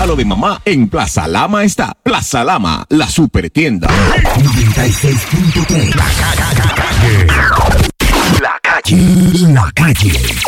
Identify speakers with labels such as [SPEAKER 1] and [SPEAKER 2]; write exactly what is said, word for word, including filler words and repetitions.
[SPEAKER 1] regalo de mamá en Plaza Lama está. Plaza Lama, la super tienda.
[SPEAKER 2] noventa y seis punto tres. La calle. La calle. La calle.